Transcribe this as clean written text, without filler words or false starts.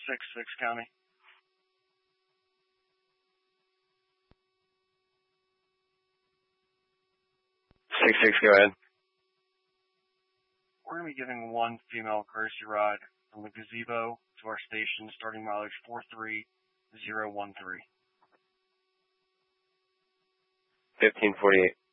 6-6 County. 6-6, go ahead. We're going to be giving one female courtesy ride from the gazebo to our station, starting mileage 43013. 1548.